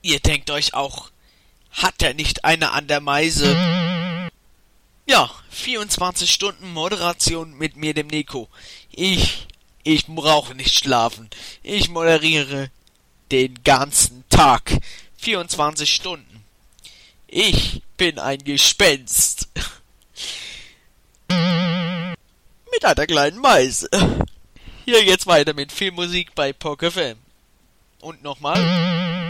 Ihr denkt euch auch, hat er nicht eine an der Meise? Ja, 24 Stunden Moderation mit mir, dem Nico. Ich brauche nicht schlafen. Ich moderiere den ganzen Tag. 24 Stunden. Ich bin ein Gespenst. Mit einer kleinen Meise. Hier geht's weiter mit viel Musik bei POC FM. Und nochmal.